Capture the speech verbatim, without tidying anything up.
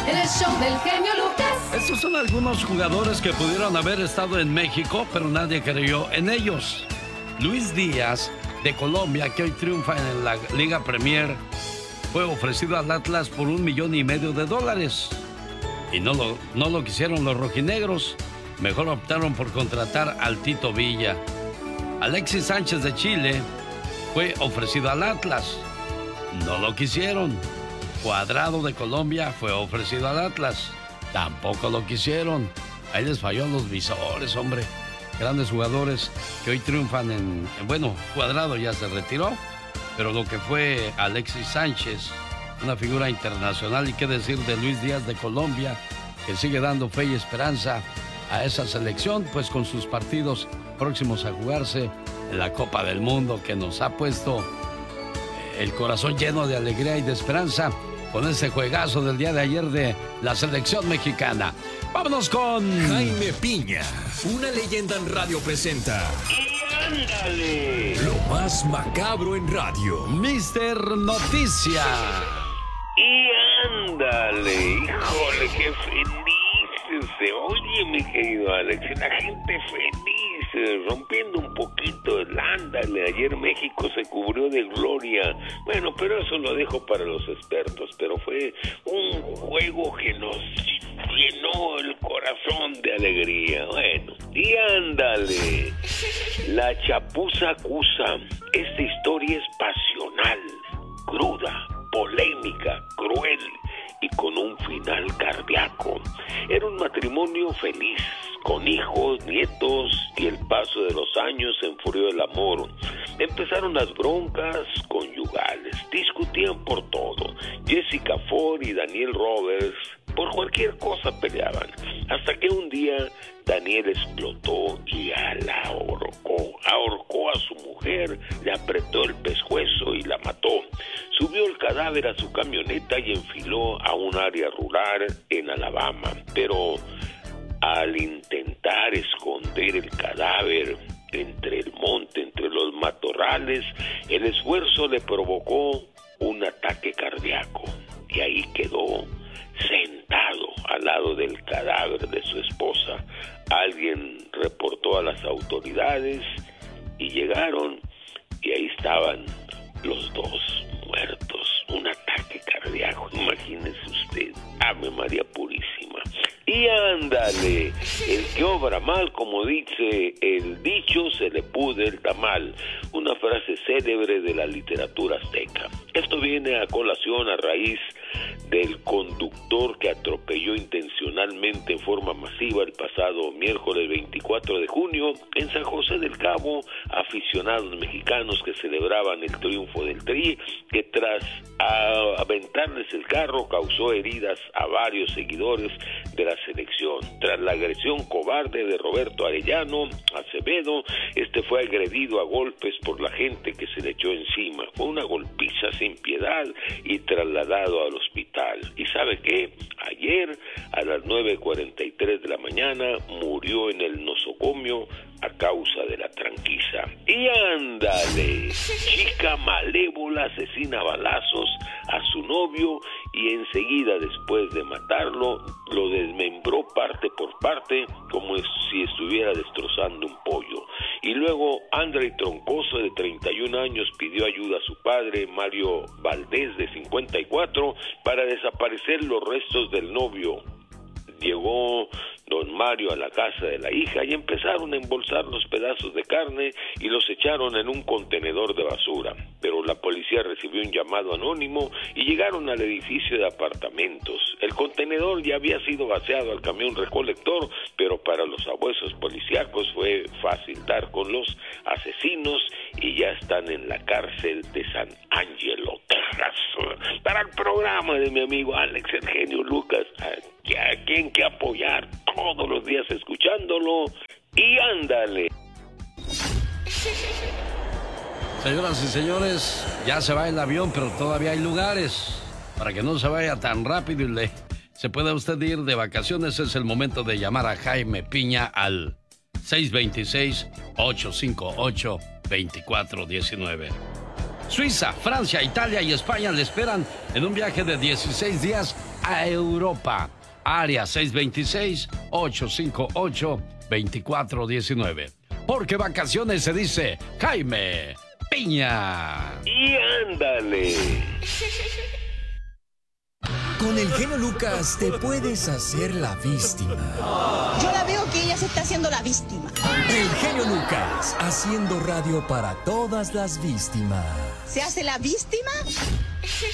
en el show del genio Lucas. Estos son algunos jugadores que pudieron haber estado en México, pero nadie creyó en ellos. Luis Díaz, de Colombia, que hoy triunfa en la Liga Premier, fue ofrecido al Atlas por un millón y medio de dólares. Y no lo, no lo quisieron los rojinegros. Mejor optaron por contratar al Tito Villa. Alexis Sánchez de Chile fue ofrecido al Atlas. No lo quisieron. Cuadrado de Colombia fue ofrecido al Atlas. Tampoco lo quisieron. Ahí les falló los visores, hombre. Grandes jugadores que hoy triunfan en... Bueno, Cuadrado ya se retiró, pero lo que fue Alexis Sánchez, una figura internacional, y qué decir de Luis Díaz de Colombia, que sigue dando fe y esperanza a esa selección, pues con sus partidos próximos a jugarse en la Copa del Mundo, que nos ha puesto el corazón lleno de alegría y de esperanza con ese juegazo del día de ayer de la selección mexicana. Vámonos con Jaime Piña, una leyenda en radio presenta. ¡Y ándale! Lo más macabro en radio. Mister Noticia. ¡Y ándale! ¡Híjole, qué feliz se oye, mi querido Alex! La gente feliz, rompiendo un poquito el ándale. Ayer México se cubrió de gloria. Bueno, pero eso lo dejo para los expertos. Pero fue un juego que nos llenó el corazón de alegría. Bueno, y ándale. La chapuza acusa. Esta historia es pasional, cruda, polémica, cruel y con un final cardíaco. Era un matrimonio feliz, con hijos, nietos, y el paso de los años enfurió el amor. Empezaron las broncas conyugales, discutían por todo. Jessica Ford y Daniel Roberts por cualquier cosa peleaban, hasta que un día Daniel explotó y la ahorcó, ahorcó a su mujer, le apretó el pescuezo y la mató. Subió el cadáver a su camioneta y enfiló a un área rural en Alabama, pero al intentar esconder el cadáver entre el monte, entre los matorrales, el esfuerzo le provocó un ataque cardíaco y ahí quedó sentado al lado del cadáver de su esposa. Alguien reportó a las autoridades y llegaron y ahí estaban los dos muertos. Un ataque cardíaco, imagínese usted. Ave María Purísima. Y ándale, el que obra mal, como dice el dicho, se le pudre el tamal. Una frase célebre de la literatura azteca. Esto viene a colación a raíz del conductor que atropelló intencionalmente en forma masiva el pasado miércoles veinticuatro de junio en San José del Cabo. Aficionados mexicanos que celebraban el triunfo del Tri, que tras aventarles el carro causó heridas a varios seguidores de la selección. Tras la agresión cobarde de Roberto Arellano Acevedo, este fue agredido a golpes por la gente que se le echó encima. Fue una golpiza sin piedad y trasladado al hospital. ¿Y sabe qué? Ayer a las nueve cuarenta y tres de la mañana murió en el nosocomio a causa de la tranquiza. Y ándale, chica malévola asesina a balazos a su novio y enseguida después de matarlo lo desmembró parte por parte como si estuviera destrozando un pollo. Y luego André Troncoso, de treinta y un años, pidió ayuda a su padre Mario Valdés, de cincuenta y cuatro, para desaparecer los restos del novio. Llegó don Mario a la casa de la hija y empezaron a embolsar los pedazos de carne y los echaron en un contenedor de basura. Pero la policía recibió un llamado anónimo y llegaron al edificio de apartamentos. El contenedor ya había sido vaciado al camión recolector, pero para los abuesos policíacos fue fácil dar con los asesinos y ya están en la cárcel de San Angelo, Texas. Para el programa de mi amigo Alex el genio Lucas, a quien que apoyar todos los días escuchándolo. Y ándale. Señoras y señores, ya se va el avión, pero todavía hay lugares para que no se vaya tan rápido y le, se pueda usted ir de vacaciones. Es el momento de llamar a Jaime Piña al seis dos seis, ocho cinco ocho, dos cuatro uno nueve. Suiza, Francia, Italia y España le esperan en un viaje de dieciséis días a Europa. Área seis dos seis, ocho cinco ocho, dos cuatro uno nueve. Porque vacaciones se dice Jaime Piña. Y ándale. Con el genio Lucas te puedes hacer la víctima. Yo la veo que ella se está haciendo la víctima. El genio Lucas, haciendo radio para todas las víctimas. ¿Se hace la víctima?